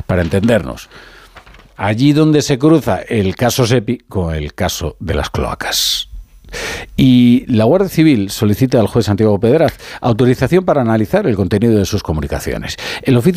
para entendernos. Allí donde se cruza el caso SEPI con el caso de las cloacas. Y la Guardia Civil solicita al juez Santiago Pedraz autorización para analizar el contenido de sus comunicaciones. El oficio